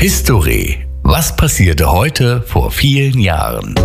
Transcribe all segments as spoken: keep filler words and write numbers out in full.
History. Was passierte heute vor vielen Jahren?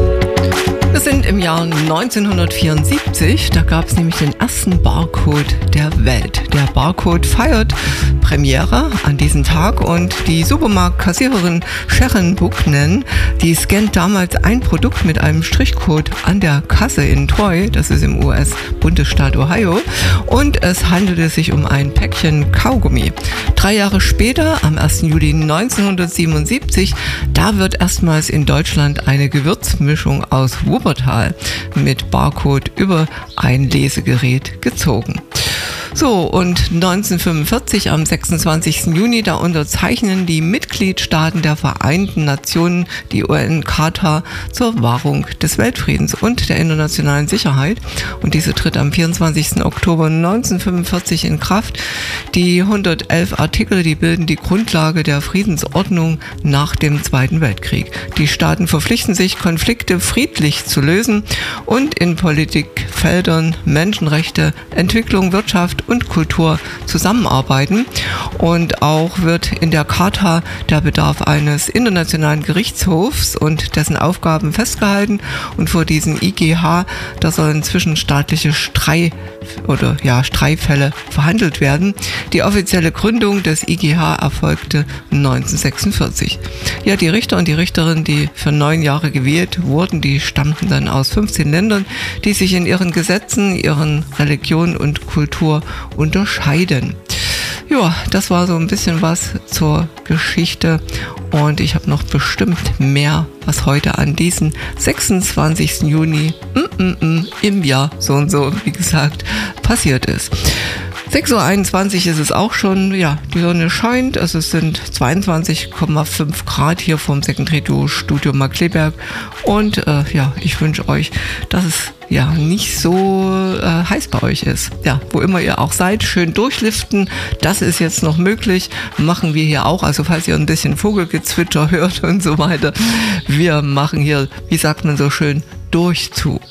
Wir sind im Jahr neunzehnhundertvierundsiebzig, da gab es nämlich den ersten Barcode der Welt. Der Barcode feiert Premiere an diesem Tag und die Supermarktkassiererin Sharon Buchanan, die scannt damals ein Produkt mit einem Strichcode an der Kasse in Troy, das ist im U S-Bundesstaat Ohio, und es handelte sich um ein Päckchen Kaugummi. Drei Jahre später, am ersten Juli neunzehnhundertsiebenundsiebzig, da wird erstmals in Deutschland eine Gewürzmischung aus Wuppertal mit Barcode über ein Lesegerät gezogen. So, und neunzehnhundertfünfundvierzig, am sechsundzwanzigsten Juni, da unterzeichnen die Mitgliedstaaten der Vereinten Nationen die U N-Charta zur Wahrung des Weltfriedens und der internationalen Sicherheit. Und diese tritt am vierundzwanzigsten Oktober neunzehnhundertfünfundvierzig in Kraft. Die hundertelf Artikel, die bilden die Grundlage der Friedensordnung nach dem Zweiten Weltkrieg. Die Staaten verpflichten sich, Konflikte friedlich zu lösen und in Politikfeldern Menschenrechte, Entwicklung, Wirtschaft und Kultur zusammenarbeiten. Und auch wird in der Charta der Bedarf eines internationalen Gerichtshofs und dessen Aufgaben festgehalten. Und vor diesem I G H, da sollen zwischenstaatliche Streit oder ja, Streitfälle verhandelt werden. Die offizielle Gründung des I G H erfolgte neunzehnhundertsechsundvierzig. Ja, die Richter und die Richterinnen, die für neun Jahre gewählt wurden, die stammten dann aus fünfzehn Ländern, die sich in ihren Gesetzen, ihren Religionen und Kultur unterscheiden. Ja, das war so ein bisschen was zur Geschichte und ich habe noch bestimmt mehr, was heute an diesem sechsundzwanzigsten Juni mm, mm, mm, im Jahr so und so, wie gesagt, passiert ist. sechs Uhr einundzwanzig ist es auch schon, ja, die Sonne scheint, also es sind zweiundzwanzig Komma fünf Grad hier vom Second Radio Studio Markkleeberg und äh, ja, ich wünsche euch, dass es ja nicht so äh, heiß bei euch ist. Ja, wo immer ihr auch seid, schön durchliften, das ist jetzt noch möglich, machen wir hier auch, also falls ihr ein bisschen Vogelgezwitscher hört und so weiter, wir machen hier, wie sagt man so schön, Durchzug.